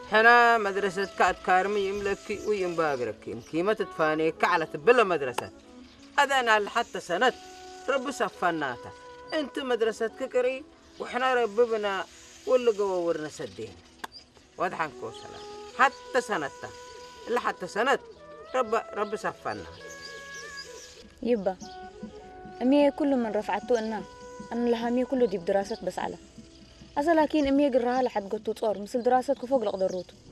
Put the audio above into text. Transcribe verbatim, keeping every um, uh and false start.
حنا مدرسة كعد كارمي يملكي ويمباقرك كيما تتفاني كعلت بلا مدرسة أذانا حتى سنة رب صفناتا انت مدرسة ككري وحنا رببنا واللي قوورنا سدين واضحن كوسلا حتى سنتا إلا حتى سنة رب رب صفنا يبا أمي كل من رفعته إنا أنا لها أمي كله دي بدراسات بس على أصلا لكن أمي قراها لحد قلت تصور مثل دراسات كفوق القدروت